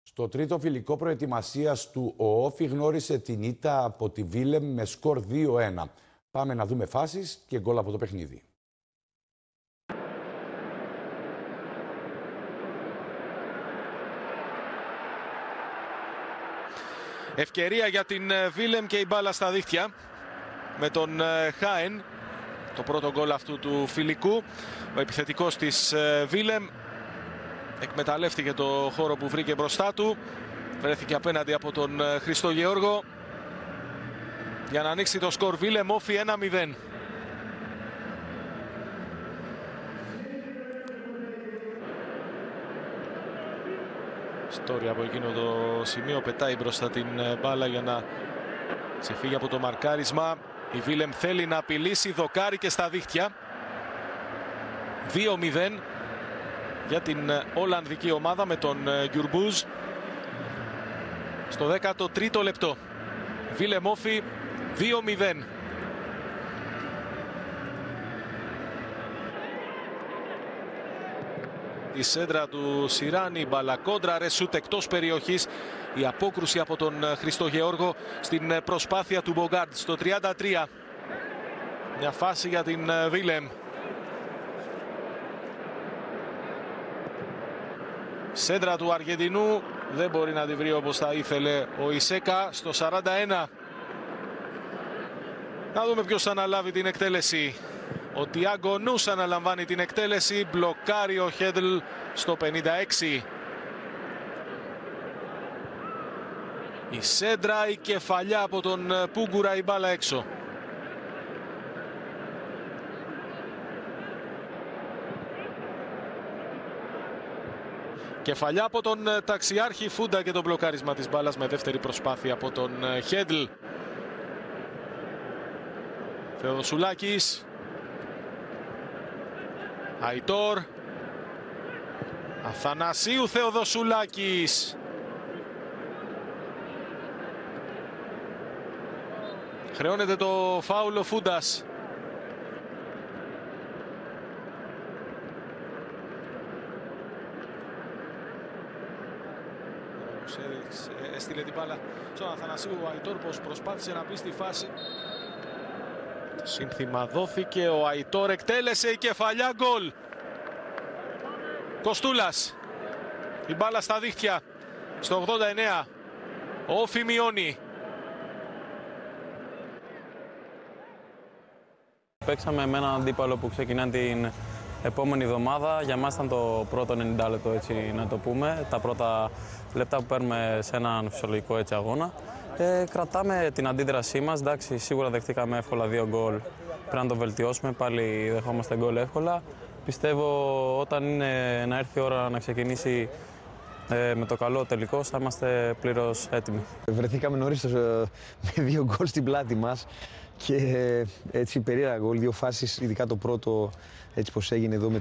Στο τρίτο φιλικό προετοιμασίας του ο Όφη γνώρισε την ήττα από τη Βίλεμ με σκορ 2-1. Πάμε να δούμε φάσεις και γκολ από το παιχνίδι. Ευκαιρία για την Βίλεμ και η μπάλα στα δίχτυα με τον Χάεν. Το πρώτο γκολ αυτού του φιλικού. Ο επιθετικός της Βίλεμ εκμεταλλεύτηκε το χώρο που βρήκε μπροστά του. Βρέθηκε απέναντι από τον Χριστό Γεώργο για να ανοίξει το σκορ. Βίλεμ Όφη 1-0. Στόρι από εκείνο το σημείο πετάει μπροστά την μπάλα για να ξεφύγει από το μαρκάρισμα. Η Βίλεμ θέλει να απειλήσει, δοκάρει και στα δίχτυα. 2-0 για την Ολλανδική ομάδα με τον Γκιουρμπούζ. Στο 13ο λεπτό. Βίλεμ Όφη 2-0. Η σέντρα του Σιράνη, μπαλακόντρα, ρεσούτ εκτός περιοχής. Η απόκρουση από τον Χριστό Γεώργο στην προσπάθεια του Μπογκάρτ στο 33. Μια φάση για την Βίλεμ. Σέντρα του Αργεντινού, δεν μπορεί να τη βρει όπως θα ήθελε ο Ισέκα στο 41. Να δούμε ποιος θα αναλάβει την εκτέλεση. Ο Τιάγκο Νους αναλαμβάνει την εκτέλεση, μπλοκάρει ο Χέντλ στο 56. Η σέντρα, η κεφαλιά από τον Πούγκουρα, η μπάλα έξω. Κεφαλιά από τον Ταξιάρχη, φούντα και το μπλοκάρισμα της μπάλας με δεύτερη προσπάθεια από τον Χέντλ. Θεοδοσουλάκης. Αϊτόρ. Αθανασίου Θεοδοσουλάκης. Χρεώνεται το φάουλ ο Φούντας. Έστειλε την μπάλα στον Αθανασίου. Ο Αϊτόρ πως προσπάθησε να μπει στη φάση. Σύνθημα δόθηκε, ο Αϊτόρ εκτέλεσε, η κεφαλιά, γκολ. Κοστούλας. Η μπάλα στα δίχτυα στο 89. Ο Όφη μειώνει. Παίξαμε με έναν αντίπαλο που ξεκινά την επόμενη εβδομάδα. Για μας ήταν το πρώτο 90 λεπτό, έτσι να το πούμε. Τα πρώτα λεπτά που παίρνουμε σε έναν φυσιολογικό έτσι αγώνα. Κρατάμε την αντίδρασή μας. Εντάξει, σίγουρα δεχτήκαμε εύκολα 2 γκολ. Πρέπει να το βελτιώσουμε. Πάλι δεχόμαστε γκολ εύκολα. Πιστεύω όταν είναι να έρθει η ώρα να ξεκινήσει με το καλό τελικό, θα είμαστε πλήρως έτοιμοι. Βρεθήκαμε νωρίς με 2 γκολ στην πλάτη μας και έτσι περίεργα γκολ, 2 φάσεις, ειδικά το πρώτο έτσι πως έγινε εδώ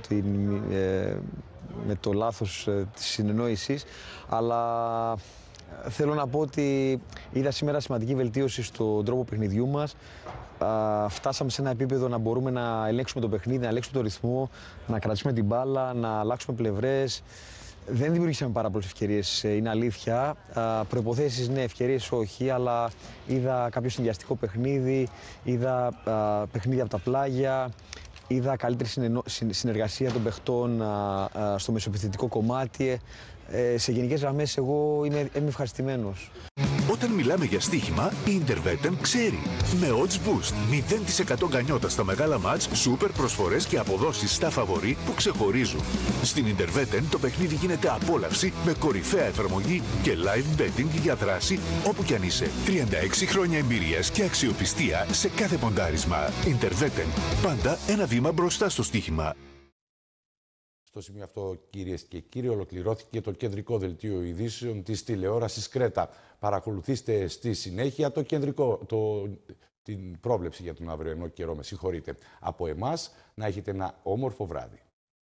με το λάθος της συνεννόησης. Αλλά θέλω να πω ότι είδα σήμερα σημαντική βελτίωση στον τρόπο παιχνιδιού μας. Φτάσαμε σε ένα επίπεδο να μπορούμε να ελέγξουμε το παιχνίδι, να ελέγξουμε το ρυθμό, να κρατήσουμε την μπάλα, να αλλάξουμε πλευρές. Δεν δημιουργήσαμε πάρα πολλές ευκαιρίες, είναι αλήθεια. Προϋποθέσεις, ναι, ευκαιρίες όχι, αλλά είδα κάποιο συνδυαστικό παιχνίδι, είδα παιχνίδι από τα πλάγια, είδα καλύτερη συνεργασία των παιχτών στο μεσοεπιθετικό κομμάτι. Σε γενικές γραμμές εγώ είμαι ευχαριστημένος. Όταν μιλάμε για στοίχημα, η Intervetem ξέρει. Με odds boost, 0% γκανιότα στα μεγάλα μάτς, σούπερ προσφορές και αποδόσεις στα φαβορί που ξεχωρίζουν. Στην Intervetem το παιχνίδι γίνεται απόλαυση με κορυφαία εφαρμογή και live betting για δράση όπου κι αν είσαι. 36 χρόνια εμπειρίας και αξιοπιστία σε κάθε ποντάρισμα. Intervetem, πάντα ένα βήμα μπροστά στο στοίχημα. Στο σημείο αυτό, κυρίες και κύριοι, ολοκληρώθηκε το κεντρικό δελτίο ειδήσεων της τηλεόρασης Κρέτα. Παρακολουθήστε στη συνέχεια την πρόβλεψη για τον αυριανό καιρό. Με συγχωρείτε. Από εμάς, να έχετε ένα όμορφο βράδυ.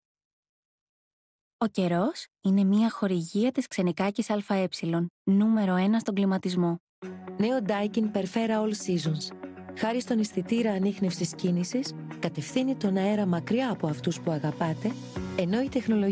Ο καιρός είναι μια χορηγία της Ξενικάκης ΑΕ, νούμερο 1 στον κλιματισμό. Νέο Daikin Perfera All Seasons. Χάρη στον αισθητήρα ανίχνευσης κίνησης, κατευθύνει τον αέρα μακριά από αυτούς που αγαπάτε, ενώ η τεχνολογία